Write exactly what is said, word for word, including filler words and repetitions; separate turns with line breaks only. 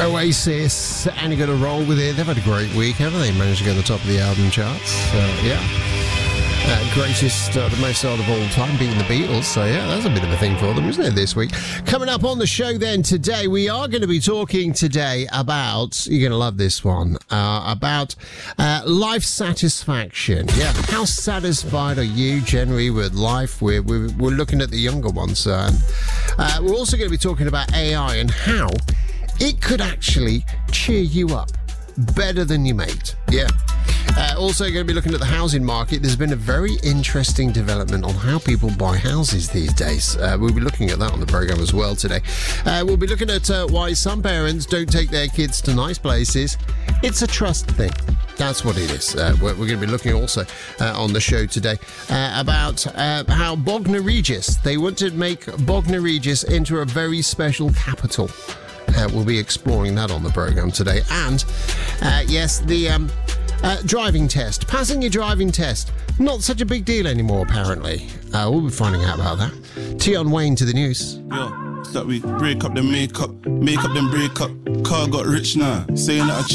Oasis, and you're going to roll with it. They've had a great week, haven't they? Managed to get to the top of the album charts. Uh, yeah. Uh, greatest, uh, the most sold of all time, being the Beatles. So, yeah, that's a bit of a thing for them, isn't it, this week? Coming up on the show then today, we are going to be talking today about, you're going to love this one, uh, about uh, life satisfaction. Yeah, how satisfied are you generally with life? We're, we're, we're looking at the younger ones. Uh, uh, we're also going to be talking about A I and how it could actually cheer you up better than your mate. Yeah. Uh, also going to be looking at the housing market. There's been a very interesting development on how people buy houses these days. Uh, we'll be looking at that on the programme as well today. Uh, we'll be looking at uh, why some parents don't take their kids to nice places. It's a trust thing. That's what it is. Uh, we're, we're going to be looking also uh, on the show today uh, about uh, how Bognor Regis, they want to make Bognor Regis into a very special capital. Uh, we'll be exploring that on the programme today. And, uh, yes, the um, uh, driving test. Passing your driving test. Not such a big deal anymore, apparently. Uh, we'll be finding out about that. Tion Wayne to the news.
Yo, it's that we break up the makeup. Make up then break up. Car got rich now. Saying that I